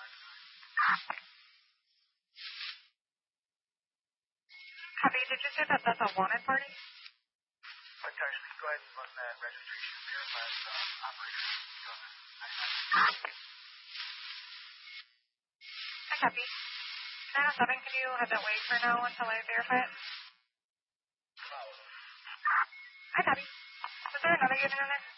Copy. Did you say that that's a wanted party? Potentially. Go ahead and run that registration verify the operator. Hi, copy. 907, can you have that wait for now until I verify it? Hi, copy. Was there another unit in there?